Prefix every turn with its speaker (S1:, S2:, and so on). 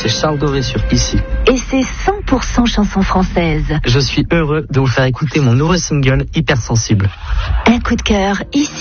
S1: c'est Charles Doré sur Ici.
S2: Et c'est 100% chanson française.
S1: Je suis heureux de vous faire écouter mon nouveau single Hypersensible.
S2: Un coup de cœur, Ici.